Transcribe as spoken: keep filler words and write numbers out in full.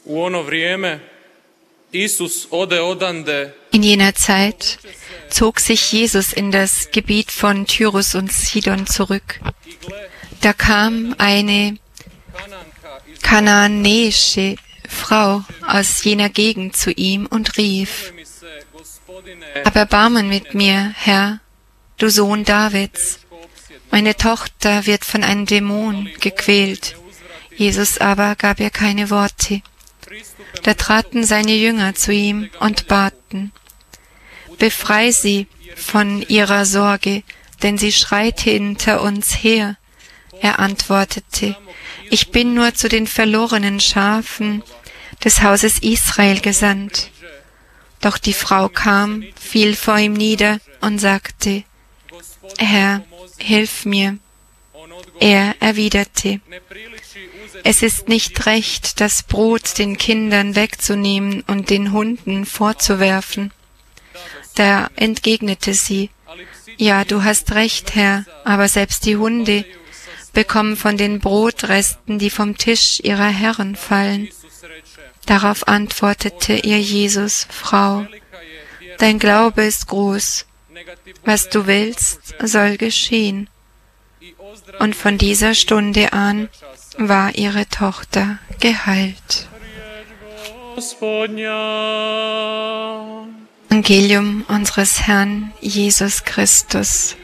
In jener Zeit zog sich Jesus in das Gebiet von Tyrus und Sidon zurück. Da kam eine kananäische Frau aus jener Gegend zu ihm und rief: Hab Erbarmen mit mir, Herr, du Sohn Davids. Meine Tochter wird von einem Dämon gequält. Jesus aber gab ihr keine Worte. Da traten seine Jünger zu ihm und baten: Befrei sie von ihrer Sorge, denn sie schreit hinter uns her. Er antwortete: Ich bin nur zu den verlorenen Schafen des Hauses Israel gesandt. Doch die Frau kam, fiel vor ihm nieder und sagte: Herr, hilf mir. Er erwiderte: Es ist nicht recht, das Brot den Kindern wegzunehmen und den Hunden vorzuwerfen. Da entgegnete sie: Ja, du hast recht, Herr, aber selbst die Hunde bekommen von den Brotresten, die vom Tisch ihrer Herren fallen. Darauf antwortete ihr Jesus: Frau, dein Glaube ist groß. Was du willst, soll geschehen. Und von dieser Stunde an war ihre Tochter geheilt. Evangelium unseres Herrn Jesus Christus.